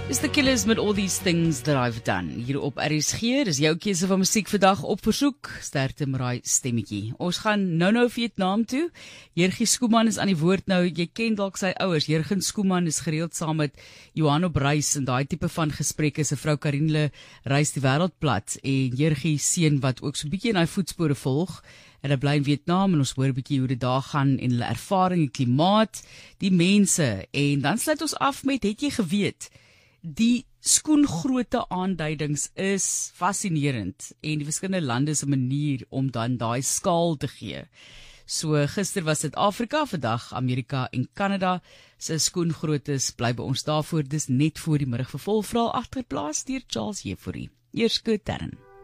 Is the Killers met All These Things That I've Done. Hier op RSG, dis jou keuse van musiek vandag op versoek. Sterkte Marai stemmetjie. Ons gaan nou Vietnam toe. Jurgie Schoeman is aan die woord nou. Jy ken dalk sy ouers. Jurgen Schoeman is gereeld saam met Johan op reis en daai tipe van gesprekke. Sy vrou Karinle reis die wêreld plat en Jurgie seun wat ook so 'n bietjie in hy voetspore volg. En hy bly in Vietnam en ons hoor 'n bietjie hoe dit daar gaan en hulle ervaring, die klimaat, die mense. En dan sluit ons af met, het jy geweet? Die skoengrootte aanduidings is fascinerend en die verskillende lande se manier om dan daai skaal te gee. So gister was dit Afrika, vandag Amerika en Kanada se skoengroottes. Bly by ons daarvoor, dis net voor die middag vervolg verhaal agterplaas deur Charles Jefouri. Eers Kotern.